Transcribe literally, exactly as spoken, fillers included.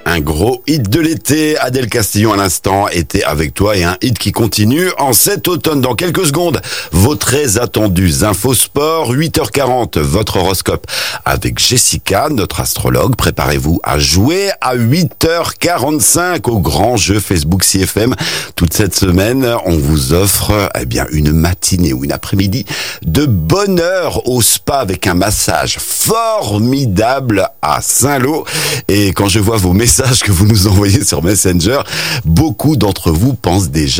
Un gros hit de l'été, Adèle Castillon à l'instant était avec toi et un hit qui continue en cet automne. Dans quelques secondes, vos très attendus Infosport, huit heures quarante, votre horoscope avec Jessica, notre astrologue. Préparez-vous à jouer à huit heures quarante-cinq au grand jeu Facebook C F M. Toute cette semaine, on vous offre eh bien une matinée ou une après-midi de bonheur au spa avec un massage formidable à Saint-Lô. Et quand je vois vos messages que vous nous envoyez sur Messenger, beaucoup d'entre vous pensent déjà